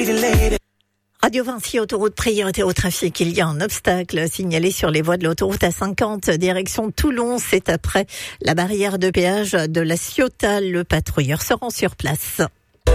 Radio Vinci, autoroute priorité au trafic. Il y a un obstacle signalé sur les voies de l'autoroute A50, direction Toulon. C'est après la barrière de péage de la Ciotat. Le patrouilleur se rend sur place.